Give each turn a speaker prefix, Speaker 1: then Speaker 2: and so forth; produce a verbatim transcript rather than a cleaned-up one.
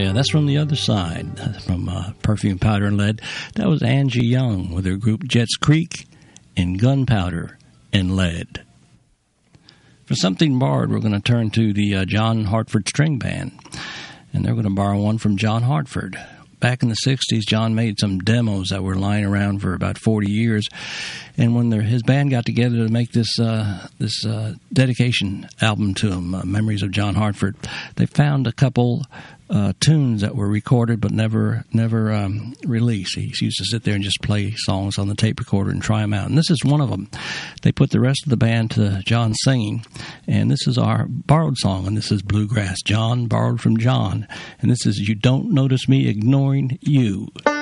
Speaker 1: yeah, that's From the Other Side, from uh, Perfume, Powder, and Lead. That was Angie Young with her group Jets Creek and Gunpowder and Lead. For Something Borrowed, we're going to turn to the uh, John Hartford String Band, and they're going to borrow one from John Hartford. Back in the sixties, John made some demos that were lying around for about forty years, and when his band got together to make this uh, this uh, dedication album to him, uh, Memories of John Hartford, they found a couple uh, tunes that were recorded but never never um, released. He used to sit there and just play songs on the tape recorder and try them out, and this is one of them. They put the rest of the band to John singing, and this is our borrowed song, and this is Bluegrass. John borrowed from John, and this is You Don't Notice Me Ignoring You.